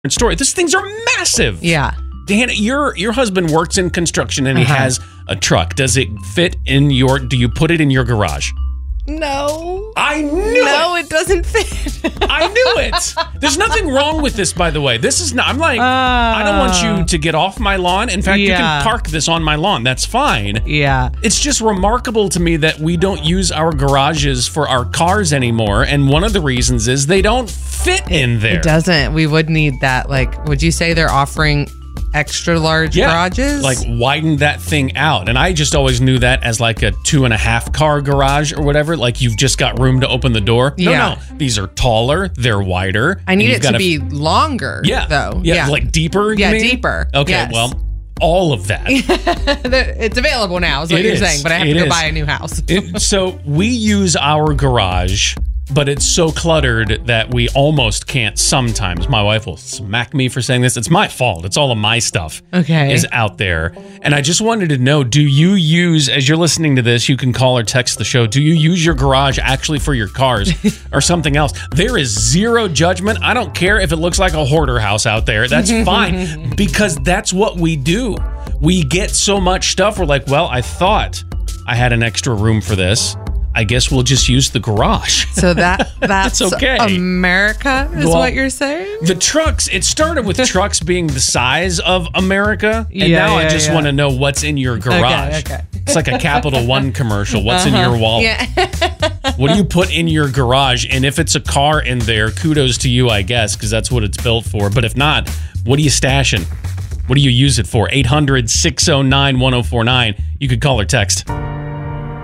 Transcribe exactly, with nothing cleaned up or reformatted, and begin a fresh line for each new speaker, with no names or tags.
story. These things are massive.
Yeah.
Dan, your your husband works in construction and he
Uh-huh.
has a truck. Does it fit in your, do you put it in your garage?
No.
I knew
No,
it.
it doesn't fit.
I knew it. There's nothing wrong with this, by the way. This is not, I'm like, uh, I don't want you to get off my lawn. In fact,
yeah.
you can park this on my lawn. That's fine.
Yeah.
It's just remarkable to me that we don't use our garages for our cars anymore. And one of the reasons is they don't fit in there.
It doesn't. We would need that. Like, would you say they're offering extra large
Yeah,
garages?
like widen that thing out. And I just always knew that as like a two and a half car garage or whatever. Like you've just got room to open the door. No,
Yeah.
no. These are taller. They're wider.
I need
and
it
you've
to
gotta-
be longer,
Yeah.
though.
Yeah,
Yeah.
like deeper, you
Yeah,
mean?
deeper.
Okay,
Yes.
well, all of that.
It's available now, is what
It
you're
is.
saying, but I have
It
to go
is.
buy a new house.
It- so we use our garage, but it's so cluttered that we almost can't sometimes. My wife will smack me for saying this. It's my fault. It's all of my stuff
Okay.
is out there. And I just wanted to know, do you use, as you're listening to this, you can call or text the show, do you use your garage actually for your cars or something else? There is zero judgment. I don't care if it looks like a hoarder house out there. That's fine because that's what we do. We get so much stuff. We're like, well, I thought I had an extra room for this. I guess we'll just use the garage.
So that that's
okay.
America is
Well,
what you're saying?
The trucks, it started with trucks being the size of America. And
Yeah,
now I
yeah,
just
yeah.
want to know what's in your garage.
Okay, okay.
It's like a Capital One commercial. What's in your wallet?
Yeah.
What do you put in your garage? And if it's a car in there, kudos to you, I guess, because that's what it's built for. But if not, what are you stashing? What do you use it for? eight hundred, six oh nine, one oh four nine. You could call or text.